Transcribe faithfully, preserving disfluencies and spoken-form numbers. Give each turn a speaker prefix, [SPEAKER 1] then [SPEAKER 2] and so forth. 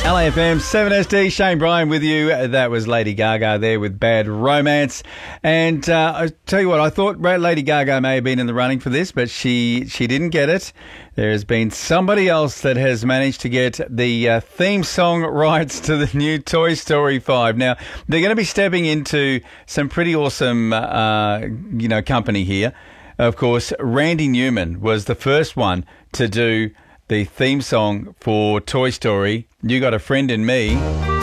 [SPEAKER 1] L A F M seven S D, Shane Bryan with you. That was Lady Gaga there with Bad Romance. And uh, I tell you what, I thought Lady Gaga may have been in the running for this, but she, she didn't get it. There has been somebody else that has managed to get the uh, theme song rights to the new Toy Story five. Now, they're going to be stepping into some pretty awesome, uh, you know, company here. Of course, Randy Newman was the first one to do the theme song for Toy Story. You Got a Friend in Me.